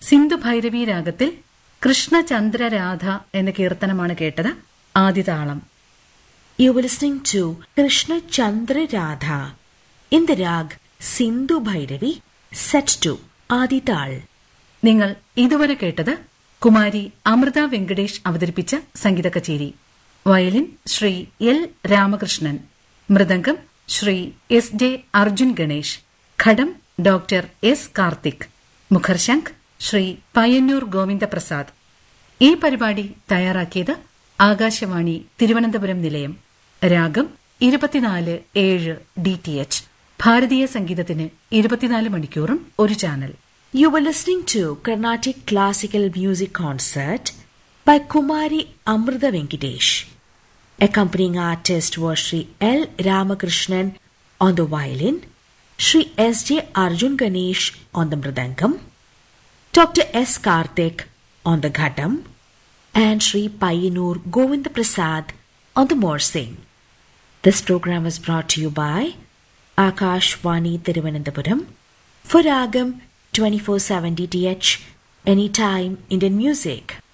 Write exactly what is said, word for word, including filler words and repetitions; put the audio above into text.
സിന്ധു ഭൈരവി രാഗത്തിൽ കൃഷ്ണചന്ദ്ര രാധ എന്ന കീർത്തനമാണ് കേട്ടത്. ആദിതാളം. You were listening to Krishna Chandra Radha in the rag Sindhu Bhairavi set to Adital. നിങ്ങൾ ഇതുവരെ കേട്ടത് കുമാരി അമൃത വെങ്കടേഷ് അവതരിപ്പിച്ച സംഗീത കച്ചേരി. Violin Shri L Ramakrishnan, mridangam Shri S J Arjun Ganesh, ഘടം ഡോക്ടർ എസ് കാർത്തിക്, മുഖർശംഖ് ശ്രീ പയ്യന്നൂർ ഗോവിന്ദപ്രസാദ്. ഈ പരിപാടി തയ്യാറാക്കിയത് ആകാശവാണി തിരുവനന്തപുരം നിലയം. രാഗം ഇരുപത്തിനാല് ഏഴ് ഡി ടി എച്ച്. ഭാരതീയ സംഗീതത്തിന് ഇരുപത്തിനാല് മണിക്കൂറും ഒരു channel. You were listening to Carnatic Classical Music Concert by Kumari Amrita Venkatesh. Accompanying artist was Sri L. Ramakrishnan on the violin, Sri S J Arjun Ganesh on the mridangam, Doctor S. Karthik on the ghatam, and Sri Payyanur Govinda Prasad on the morsing. This program was brought to you by Akashvani Thiruvananthapuram for Ragam twenty-four seven D T H, anytime Indian music.